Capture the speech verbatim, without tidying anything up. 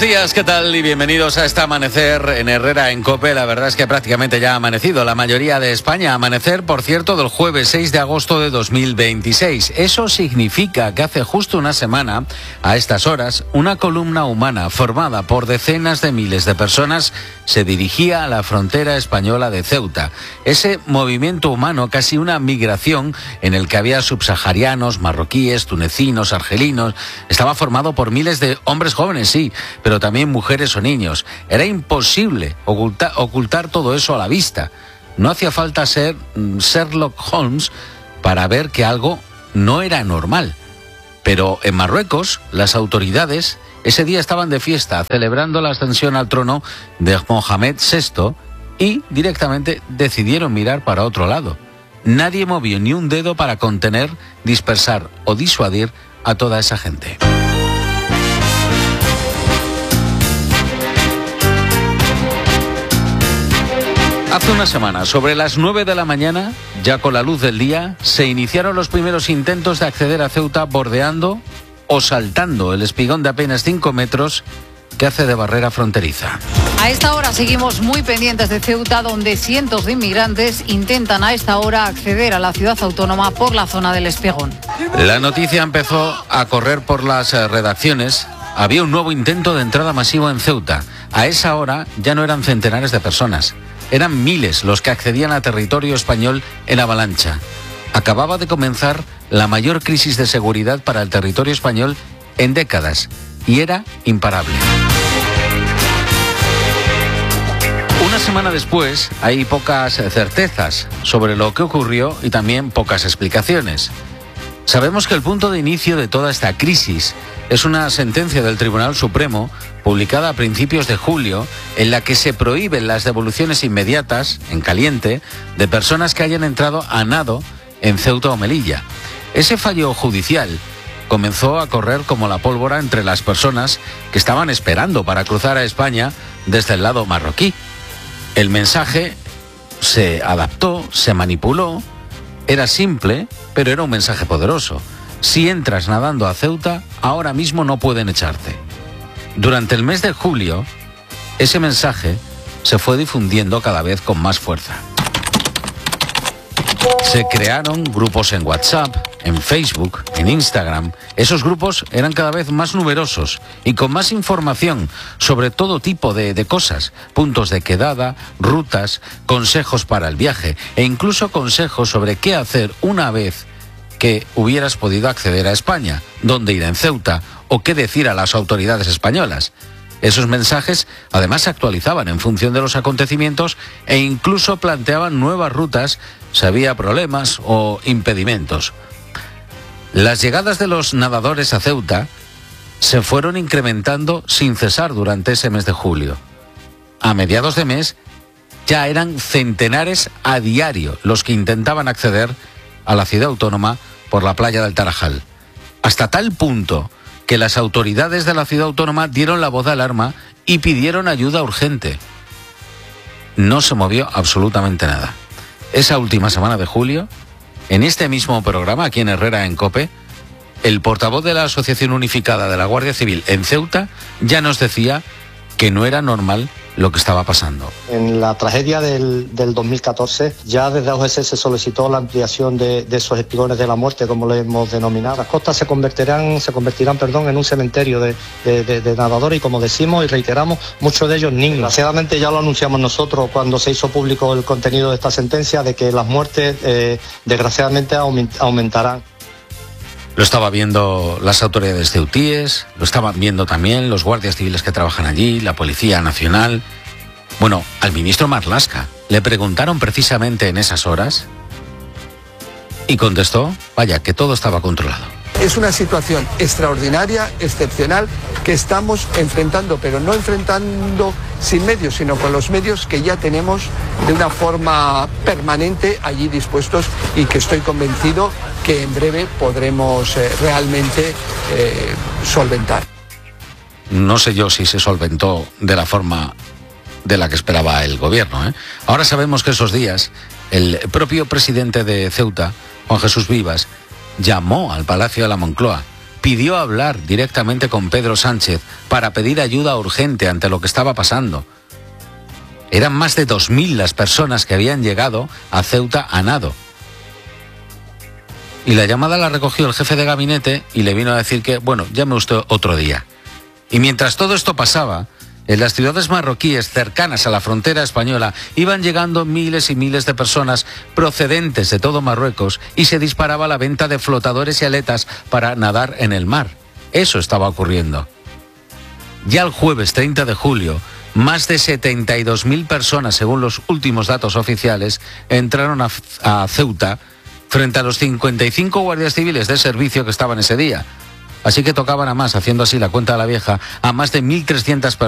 días, ¿qué tal? Y bienvenidos a este amanecer en Herrera en COPE. La verdad es que prácticamente ya ha amanecido la mayoría de España. Amanecer, por cierto, del jueves seis de agosto de dos mil veintiséis. Eso significa que hace justo una semana, a estas horas, una columna humana formada por decenas de miles de personas se dirigía a la frontera española de Ceuta. Ese movimiento humano, casi una migración, en el que había subsaharianos, marroquíes, tunecinos, argelinos, estaba formado por miles de hombres jóvenes, sí, pero también mujeres o niños. Era imposible ocultar, ocultar todo eso a la vista. No hacía falta ser Sherlock Holmes para ver que algo no era normal. Pero en Marruecos, las autoridades ese día estaban de fiesta, celebrando la ascensión al trono de Mohamed sexto, y directamente decidieron mirar para otro lado. Nadie movió ni un dedo para contener, dispersar o disuadir a toda esa gente. Hace una semana, sobre las nueve de la mañana, ya con la luz del día, se iniciaron los primeros intentos de acceder a Ceuta bordeando o saltando el espigón de apenas cinco metros que hace de barrera fronteriza. A esta hora seguimos muy pendientes de Ceuta, donde cientos de inmigrantes intentan a esta hora acceder a la ciudad autónoma por la zona del espigón. La noticia empezó a correr por las redacciones. Había un nuevo intento de entrada masivo en Ceuta. A esa hora ya no eran centenares de personas. Eran miles los que accedían a territorio español en avalancha. Acababa de comenzar la mayor crisis de seguridad para el territorio español en décadas, y era imparable. Una semana después, hay pocas certezas sobre lo que ocurrió y también pocas explicaciones. Sabemos que el punto de inicio de toda esta crisis es una sentencia del Tribunal Supremo publicada a principios de julio, en la que se prohíben las devoluciones inmediatas, en caliente, de personas que hayan entrado a nado en Ceuta o Melilla. Ese fallo judicial comenzó a correr como la pólvora entre las personas que estaban esperando para cruzar a España desde el lado marroquí. El mensaje se adaptó, se manipuló, era simple, pero era un mensaje poderoso. Si entras nadando a Ceuta, ahora mismo no pueden echarte. Durante el mes de julio, ese mensaje se fue difundiendo cada vez con más fuerza. Se crearon grupos en WhatsApp, en Facebook, en Instagram. Esos grupos eran cada vez más numerosos y con más información sobre todo tipo de, de cosas, puntos de quedada, rutas, consejos para el viaje e incluso consejos sobre qué hacer una vez que hubieras podido acceder a España, dónde ir en Ceuta o qué decir a las autoridades españolas. Esos mensajes además se actualizaban en función de los acontecimientos e incluso planteaban nuevas rutas si había problemas o impedimentos. Las llegadas de los nadadores a Ceuta se fueron incrementando sin cesar durante ese mes de julio. A mediados de mes ya eran centenares a diario los que intentaban acceder a la ciudad autónoma por la playa del Tarajal, hasta tal punto que las autoridades de la ciudad autónoma dieron la voz de alarma y pidieron ayuda urgente. No se movió absolutamente nada. Esa última semana de julio, en este mismo programa, aquí en Herrera en COPE, el portavoz de la Asociación Unificada de la Guardia Civil en Ceuta ya nos decía que no era normal lo que estaba pasando. En la tragedia del, del dos mil catorce, ya desde A U G C se solicitó la ampliación de, de esos espigones de la muerte, como lo hemos denominado. Las costas se convertirán, se convertirán perdón, en un cementerio de, de, de, de nadadores y, como decimos y reiteramos, muchos de ellos niños. Desgraciadamente ya lo anunciamos nosotros cuando se hizo público el contenido de esta sentencia, de que las muertes eh, desgraciadamente aumentarán. Lo estaba viendo las autoridades ceutíes, lo estaban viendo también los guardias civiles que trabajan allí, la Policía Nacional. Bueno, al ministro Marlaska le preguntaron precisamente en esas horas y contestó, vaya, que todo estaba controlado. Es una situación extraordinaria, excepcional, que estamos enfrentando, pero no enfrentando sin medios, sino con los medios que ya tenemos de una forma permanente allí dispuestos, y que estoy convencido que en breve podremos eh, realmente eh, solventar. No sé yo si se solventó de la forma de la que esperaba el gobierno, ¿eh? Ahora sabemos que esos días el propio presidente de Ceuta, Juan Jesús Vivas, llamó al Palacio de la Moncloa pidió hablar directamente con Pedro Sánchez para pedir ayuda urgente ante lo que estaba pasando. Eran más de dos mil las personas que habían llegado a Ceuta a nado. Y la llamada la recogió el jefe de gabinete y le vino a decir que, bueno, llame usted otro día. Y mientras todo esto pasaba, en las ciudades marroquíes cercanas a la frontera española iban llegando miles y miles de personas procedentes de todo Marruecos y se disparaba la venta de flotadores y aletas para nadar en el mar. Eso estaba ocurriendo. Ya el jueves treinta de julio, más de setenta y dos mil personas, según los últimos datos oficiales, entraron a, a Ceuta frente a los cincuenta y cinco guardias civiles de servicio que estaban ese día. Así que tocaban a más, haciendo así la cuenta a la vieja, a más de mil trescientas personas.